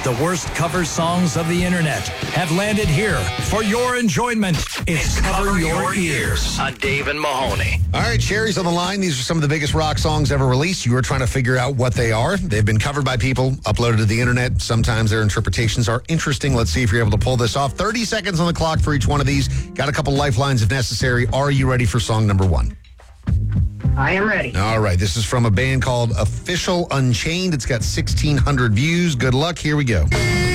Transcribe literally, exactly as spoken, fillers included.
The worst cover songs of the internet have landed here for your enjoyment. It's Cover Your Ears on Dave and Mahoney. All right, Sherry's on the line. These are some of the biggest rock songs ever released. You were trying to figure out what they are. They've been covered by people, uploaded to the internet. Sometimes their interpretations are interesting. Let's see if you're able to pull this off. thirty seconds on the clock for each one of these. Got a couple lifelines if necessary. Are you ready for song number one? I am ready. All right, this is from a band called Official Unchained. It's got sixteen hundred views. Good luck. Here we go.